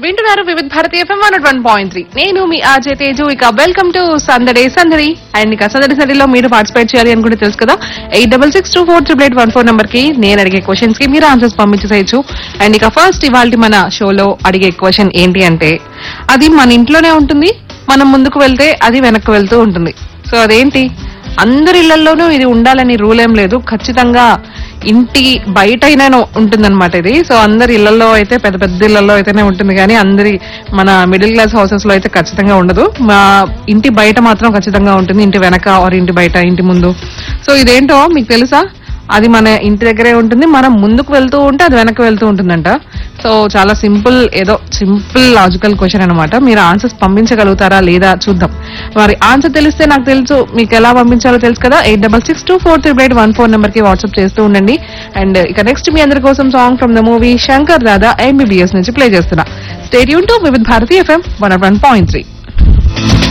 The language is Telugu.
వింటున్నారు వివిధ భారతి ఎఫ్ఎం 101.3. నేను మీ ఆర్జే తేజు. ఇక వెల్కమ్ టు సందడే సందడి. అండ్ ఇక సందడి సందడిలో మీరు పార్టిసిపేట్ చేయాలి అనుకుంటే తెలుసు కదా, 8662488814 నంబర్ కి నేను అడిగే క్వశ్చన్స్ కి మీరు ఆన్సర్స్ పంపించేసేయచ్చు. అండ్ ఇక ఫస్ట్ ఇవాళ మన షోలో అడిగే క్వశ్చన్ ఏంటి అంటే, అది మన ఇంట్లోనే ఉంటుంది, మనం ముందుకు వెళ్తే అది వెనక్కి వెళ్తూ ఉంటుంది. సో అదేంటి? అందరి ఇళ్లలోనూ ఇది ఉండాలని రూల్ ఏం లేదు, ఖచ్చితంగా ఇంటి బయట అయినా ఉంటుందన్నమాట ఇది. సో అందరి ఇళ్లలో అయితే, పెద్ద పెద్ద ఇళ్లలో అయితేనే ఉంటుంది, కానీ అందరి మన మిడిల్ క్లాస్ హౌసెస్ లో అయితే ఖచ్చితంగా ఉండదు. మా ఇంటి బయట మాత్రం ఖచ్చితంగా ఉంటుంది, ఇంటి వెనక ఆర్ ఇంటి బయట, ఇంటి ముందు. సో ఇదేంటో మీకు తెలుసా? అది మన ఇంటి దగ్గరే ఉంటుంది, మనం ముందుకు వెళ్తూ ఉంటే అది వెనక్కి వెళ్తూ ఉంటుందంట. సో చాలా సింపుల్, ఏదో సింపుల్ లాజికల్ క్వశ్చన్ అనమాట. మీరు ఆన్సర్స్ పంపించగలుగుతారా లేదా చూద్దాం. మరి ఆన్సర్ తెలిస్తే నాకు తెలుసు, మీకు ఎలా పంపించాలో తెలుసు కదా. 8662488814 నెంబర్ కి వాట్సాప్ చేస్తూ ఉండండి. అండ్ ఇక నెక్స్ట్ మీ అందరి కోసం song from the movie Shankar Dada MBBS నుంచి ప్లే చేస్తున్నా. స్టే ట్యూన్ టు వివిధ భారతి FM 101.3.